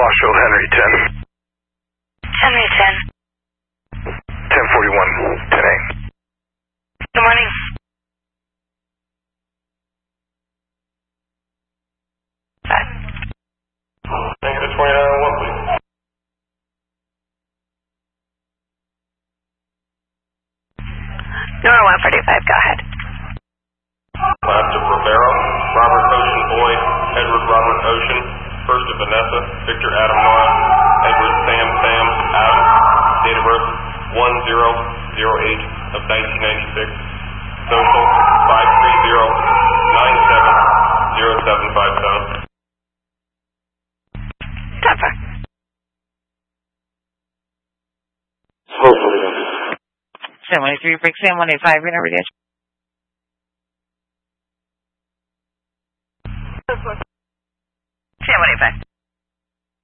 Washfield, Henry 10. Henry 10. 1041, 10A. Good morning. Negative 2901, please. Nora 145, go ahead. Last of Rivera, Robert Ocean Boy, Edward Robert Ocean, first of Vanessa, Victor Adam Nora, Edward Sam Adam, date of birth 1008 of 1996, social 530-97-0757. Denver. Hopefully. 713 break Sam 185, you're never there. Sam 185.